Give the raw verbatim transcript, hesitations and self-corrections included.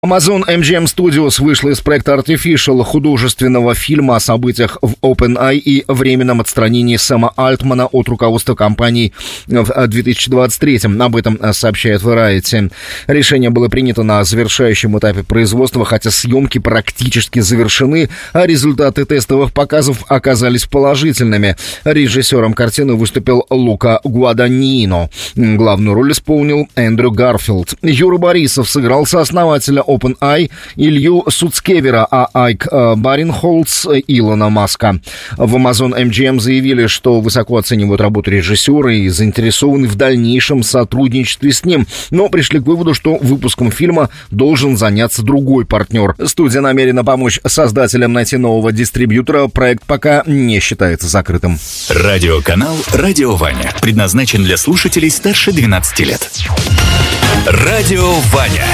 Amazon эм джи эм Studios вышла из проекта Artificial, художественного фильма о событиях в OpenAI и временном отстранении Сэма Альтмана от руководства компании в две тысячи двадцать третьем. Об этом сообщает Variety. Решение было принято на завершающем этапе производства, хотя съемки практически завершены, а результаты тестовых показов оказались положительными. Режиссером картины выступил Лука Гуаданино. Главную роль исполнил Эндрю Гарфилд. Юра Борисов сыграл сооснователя OpenAI Илью Суцкевера, а Айк э, Баренхолц Илона Маска. В Amazon эм джи эм заявили, что высоко оценивают работу режиссера и заинтересованы в дальнейшем сотрудничестве с ним, но пришли к выводу, что выпуском фильма должен заняться другой партнер. Студия намерена помочь создателям найти нового дистрибьютора. Проект пока не считается закрытым. Радиоканал «Радио Ваня» предназначен для слушателей старше двенадцати лет. Радио Ваня.